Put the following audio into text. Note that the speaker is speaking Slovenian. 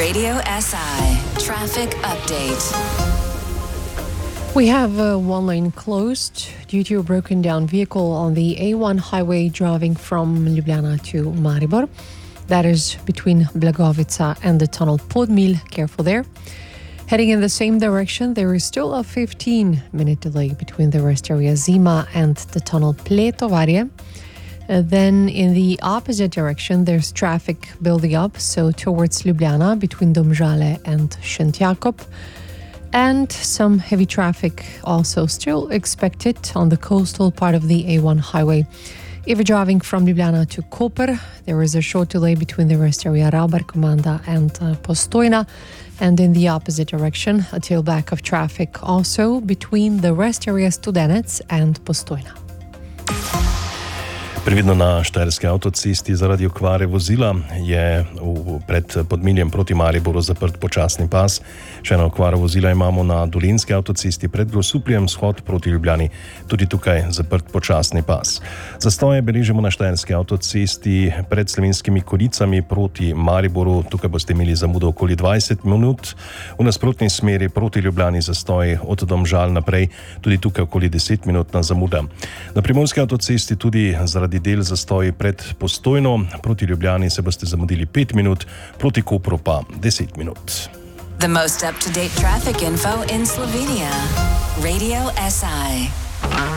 Radio SI Traffic Update. We have one lane closed due to a broken down vehicle on the A1 highway driving from Ljubljana to Maribor. That is between Blagovica and the tunnel Podmil. Careful there. Heading in the same direction, there is still a 15-minute delay between the rest area Zima and the tunnel Pletovarje. Then in the opposite direction, there's traffic building up, so towards Ljubljana between Domžale and Šentjakov. And some heavy traffic also still expected on the coastal part of the A1 highway. If you're driving from Ljubljana to Koper, there is a short delay between the rest area Rabar, Komanda and Postojna. And in the opposite direction, a tailback of traffic also between the rest area Studenec and Postojna. Previdno na Štajerski avtocesti zaradi okvare vozila je pred Podmiljem proti Mariboru zaprt počasni pas. Še eno okvaro vozila imamo na Dolenjski avtocesti pred Grosupljem, shod proti Ljubljani. Tudi tukaj zaprt počasni pas. Zastoje beležimo na Štajerski avtocesti pred Slovenskimi Konjicami proti Mariboru. Tukaj boste imeli zamudo okoli 20 minut. V nasprotni smeri proti Ljubljani zastoj od Domžal naprej. Tudi tukaj okoli 10-minutna zamuda. Na Primorski avtocesti tudi zaradi del zastoji pred Postojno. Proti Ljubljani se boste zamudili 5 minut, proti Kopru pa 10 minut. The most up-to-date traffic info in Slovenia. Radio SI.